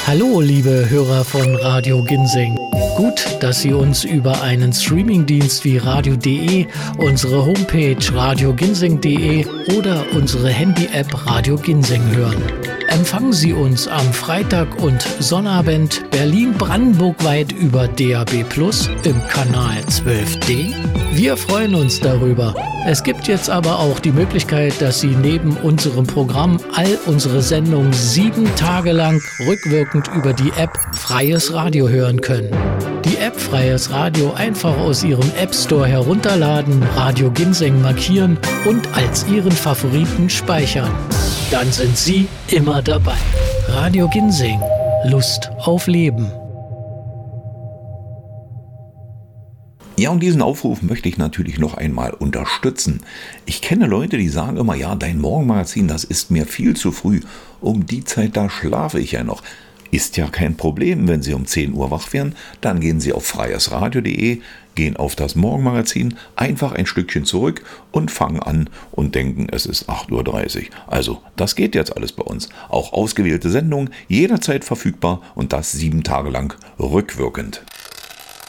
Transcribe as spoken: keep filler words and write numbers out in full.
Hallo, liebe Hörer von Radio Ginseng. Gut, dass Sie uns über einen Streamingdienst wie radio punkt de, unsere Homepage radio ginseng punkt de oder unsere Handy-App Radio Ginseng hören. Empfangen Sie uns am Freitag und Sonnabend Berlin-Brandenburg-weit über D A B plus im Kanal zwölf D. Wir freuen uns darüber. Es gibt jetzt aber auch die Möglichkeit, dass Sie neben unserem Programm all unsere Sendungen sieben Tage lang rückwirkend über die App Freies Radio hören können. Die App Freies Radio einfach aus Ihrem App Store herunterladen, Radio Ginseng markieren und als Ihren Favoriten speichern. Dann sind Sie immer dabei. Radio Ginseng. Lust auf Leben. Ja, und diesen Aufruf möchte ich natürlich noch einmal unterstützen. Ich kenne Leute, die sagen immer, ja, dein Morgenmagazin, das ist mir viel zu früh. Um die Zeit, da schlafe ich ja noch. Ist ja kein Problem, wenn Sie um zehn Uhr wach werden, dann gehen Sie auf freiesradio punkt de, gehen auf das Morgenmagazin, einfach ein Stückchen zurück und fangen an und denken, es ist acht Uhr dreißig. Also, das geht jetzt alles bei uns. Auch ausgewählte Sendungen, jederzeit verfügbar und das sieben Tage lang rückwirkend.